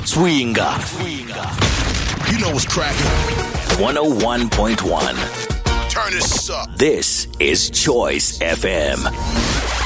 Swinga. You know what's cracking. 101.1. Turn this up. This is Choice FM.